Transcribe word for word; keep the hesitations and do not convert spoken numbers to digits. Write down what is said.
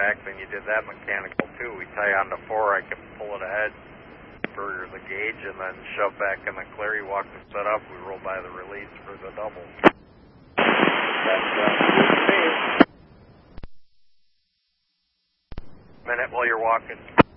back, then you did that mechanical too. We tie on to four, I can pull it ahead for the gauge and then shove back in the clear. You walk the set up, we roll by the release for the double. That's uh, minute while you're walking.